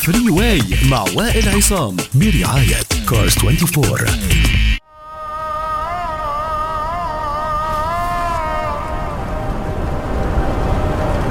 فري واي مع وائل عصام برعاية كارز 24.